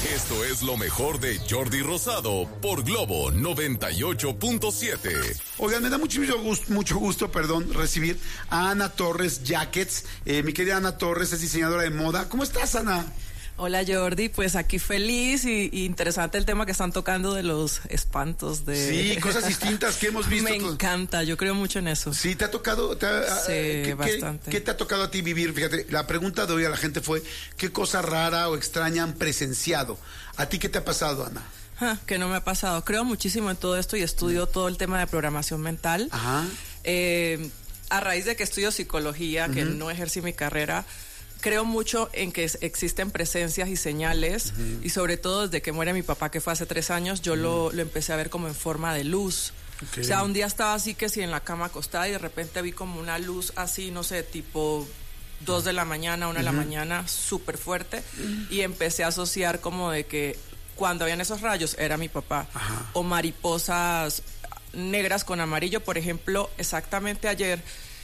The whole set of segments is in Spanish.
Esto es lo mejor de Jordi Rosado por Globo 98.7. Oigan, me da mucho gusto, recibir a Ana Torres Jackets. Mi querida Ana Torres es diseñadora de moda. ¿Cómo estás, Ana? Hola Jordi, pues aquí feliz y interesante el tema que están tocando de los espantos de... Sí, cosas distintas que hemos visto. Me encanta, yo creo mucho en eso. Sí, ¿te ha tocado? Sí, bastante. ¿Qué te ha tocado a ti vivir? Fíjate, la pregunta de hoy a la gente fue, ¿qué cosa rara o extraña han presenciado? ¿A ti qué te ha pasado, Ana? Que no me ha pasado. Creo muchísimo en todo esto y estudio todo el tema de programación mental. Ajá. A raíz de que estudio psicología, que no ejercí mi carrera, creo mucho en que existen presencias y señales, y sobre todo desde que muere mi papá, que fue hace 3 años, yo lo empecé a ver como en forma de luz. Okay. O sea, un día estaba así que sí en la cama acostada y de repente vi como una luz así, no sé, tipo 2 de la mañana, 1 de la mañana, súper fuerte, y empecé a asociar como de que cuando habían esos rayos era mi papá. Ajá. O mariposas negras con amarillo, por ejemplo, exactamente ayer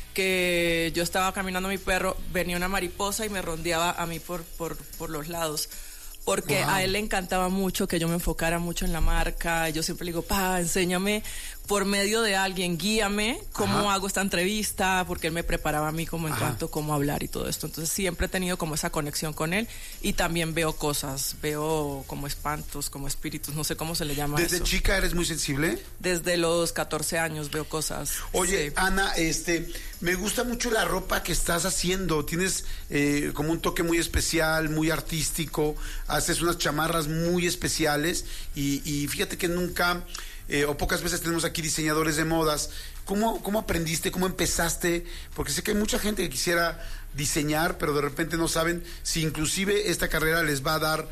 que yo estaba caminando a mi perro, venía una mariposa y me rondeaba a mí por los lados, porque a él le encantaba mucho que yo me enfocara mucho en la marca. Yo siempre le digo, enséñame por medio de alguien, guíame cómo hago esta entrevista, porque él me preparaba a mí como en cuanto a cómo hablar y todo esto. Entonces siempre he tenido como esa conexión con él, y también veo cosas, veo como espantos, como espíritus, no sé cómo se le llama. ¿Desde eso. chica eres muy sensible? Desde los 14 años veo cosas. Oye, sí. Ana, me gusta mucho la ropa que estás haciendo. Tienes como un toque muy especial, muy artístico. Haces unas chamarras muy especiales y fíjate que nunca o pocas veces tenemos aquí diseñadores de modas. ¿Cómo aprendiste? ¿Cómo empezaste? Porque sé que hay mucha gente que quisiera diseñar, pero de repente no saben si inclusive esta carrera les va a dar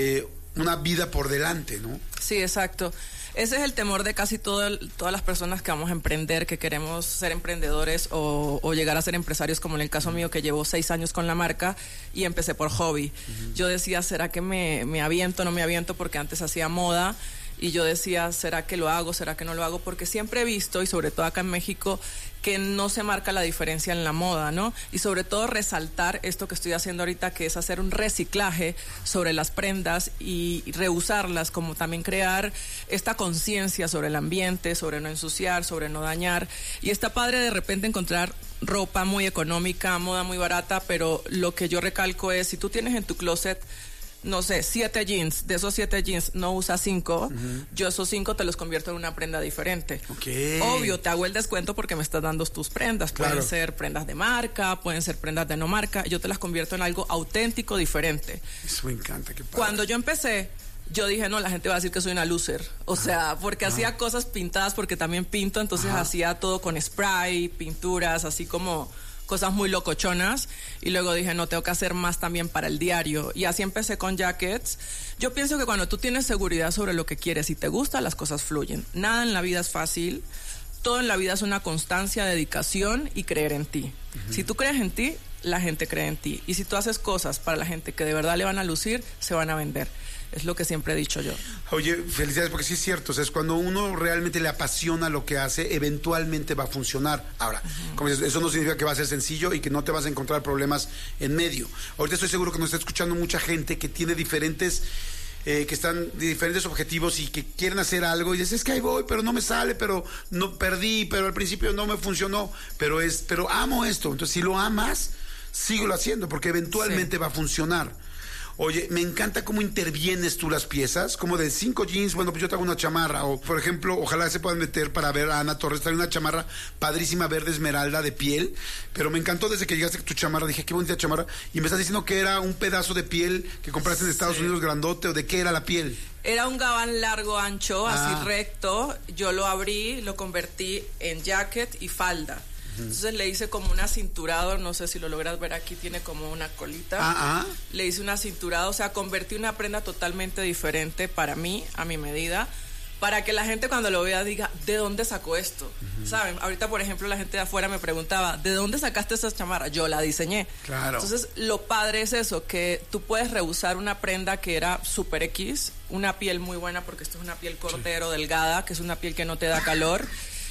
una vida por delante, ¿no? Sí, exacto. Ese es el temor de casi todas las personas que vamos a emprender, que queremos ser emprendedores o llegar a ser empresarios, como en el caso mío, que llevo 6 años con la marca y empecé por hobby. Yo decía, ¿será que me aviento, no me aviento? Porque antes hacía moda y yo decía, ¿será que lo hago, será que no lo hago? Porque siempre he visto, y sobre todo acá en México, que no se marca la diferencia en la moda, ¿no? Y sobre todo resaltar esto que estoy haciendo ahorita, que es hacer un reciclaje sobre las prendas y reusarlas, como también crear esta conciencia sobre el ambiente, sobre no ensuciar, sobre no dañar. Y está padre de repente encontrar ropa muy económica, moda muy barata, pero lo que yo recalco es, si tú tienes en tu closet, no sé, 7 jeans, de esos 7 jeans no usas 5, yo esos 5 te los convierto en una prenda diferente. Okay. Obvio, te hago el descuento porque me estás dando tus prendas. Claro. Pueden ser prendas de marca, pueden ser prendas de no marca, yo te las convierto en algo auténtico, diferente. Eso me encanta, qué padre. Cuando yo empecé, yo dije, no, la gente va a decir que soy una loser. O sea, porque hacía cosas pintadas, porque también pinto, entonces hacía todo con spray, pinturas, así como cosas muy locochonas, y luego dije, no, tengo que hacer más también para el diario, y así empecé con Jackets. Yo pienso que cuando tú tienes seguridad sobre lo que quieres y te gusta, las cosas fluyen. Nada en la vida es fácil, todo en la vida es una constancia, dedicación y creer en ti. Si tú crees en ti, la gente cree en ti, y si tú haces cosas para la gente que de verdad le van a lucir, se van a vender. Es lo que siempre he dicho yo. Oye, felicidades, porque sí es cierto, o sea, es cuando uno realmente le apasiona lo que hace, eventualmente va a funcionar. Ahora, como dices, eso no significa que va a ser sencillo y que no te vas a encontrar problemas en medio. Ahorita estoy seguro que nos está escuchando mucha gente que tiene diferentes que están de diferentes objetivos y que quieren hacer algo y dices, es que ahí voy, pero no me sale, pero no perdí, pero al principio no me funcionó, pero amo esto. Entonces, si lo amas, síguelo haciendo, porque eventualmente va a funcionar. Oye, me encanta cómo intervienes tú las piezas, como de 5 jeans, bueno, pues yo te hago una chamarra, o por ejemplo, ojalá se puedan meter para ver a Ana Torres, trae una chamarra padrísima, verde esmeralda de piel, pero me encantó desde que llegaste con tu chamarra, dije, qué bonita chamarra, y me estás diciendo que era un pedazo de piel que compraste en Estados Unidos grandote, o de qué era la piel. Era un gabán largo, ancho, así recto, yo lo abrí, lo convertí en jacket y falda. Entonces le hice como un acinturado, no sé si lo logras ver aquí, tiene como una colita. Le hice un acinturado, o sea, convertí una prenda totalmente diferente para mí, a mi medida, para que la gente cuando lo vea diga, ¿de dónde sacó esto? ¿Saben? Ahorita, por ejemplo, la gente de afuera me preguntaba, ¿de dónde sacaste esa chamarra? Yo la diseñé. Claro. Entonces, lo padre es eso, que tú puedes reusar una prenda que era super X, una piel muy buena, porque esto es una piel cordero delgada, que es una piel que no te da calor.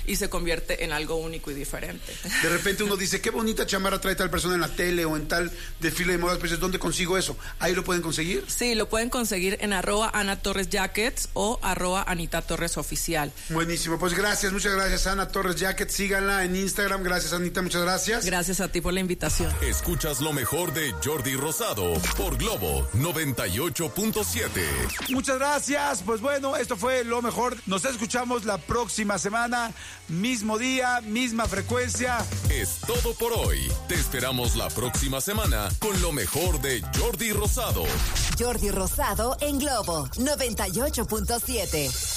y se convierte en algo único y diferente. De repente uno dice, qué bonita chamarra trae tal persona en la tele o en tal desfile de modas, pues ¿dónde consigo eso? ¿Ahí lo pueden conseguir? Sí, lo pueden conseguir en @AnaTorresJackets o @AnitaTorresOficial. Buenísimo, pues gracias, muchas gracias Ana Torres Jackets, síganla en Instagram, gracias Anita, muchas gracias. Gracias a ti por la invitación. Escuchas lo mejor de Jordi Rosado por Globo 98.7. Muchas gracias, pues bueno, esto fue lo mejor, nos escuchamos la próxima semana, mismo día, misma frecuencia. Es todo por hoy. Te esperamos la próxima semana con lo mejor de Jordi Rosado. Jordi Rosado en Globo 98.7.